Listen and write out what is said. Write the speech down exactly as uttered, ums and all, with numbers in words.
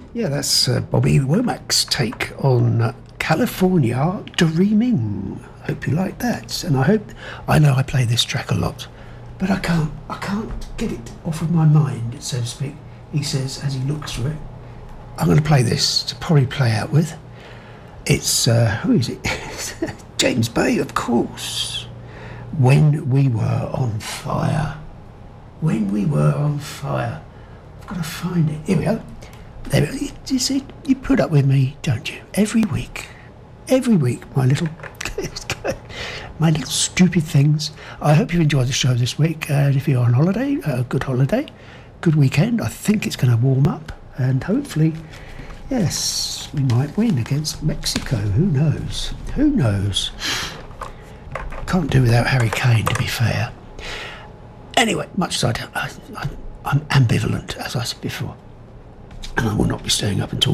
Yeah, that's uh, Bobby Womack's take on uh, California Dreaming. Hope you like that, and I hope I know I play this track a lot, but I can't I can't get it off of my mind, so to speak. He says as he looks through it, I'm going to play this to probably play out with. It's uh, who is it? James Bay, of course. When We Were on Fire. When We Were on Fire. I've got to find it. Here we go. There, you see, you put up with me, don't you? Every week, every week, my little, my little stupid things. I hope you enjoyed the show this week. And if you're on holiday, a uh, good holiday, good weekend. I think it's going to warm up, and hopefully, yes, we might win against Mexico. Who knows? Who knows? Can't do without Harry Kane, to be fair. Anyway, much as I, don't, I, I I'm ambivalent, as I said before. And I will not be staying up until